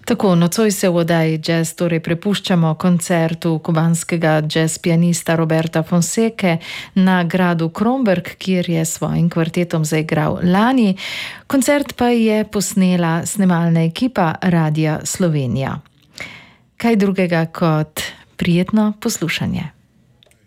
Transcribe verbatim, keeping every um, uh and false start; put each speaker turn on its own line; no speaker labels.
Tako, nocoj se v oddaji Jazz torej prepuščamo koncertu kubanskega jazz pianista Roberta Fonseke na gradu Kromberk, kjer je s svojim kvartetom zaigral lani. Koncert pa je posnela snemalna ekipa Radia Slovenija. Kaj drugega kot prijetno poslušanje.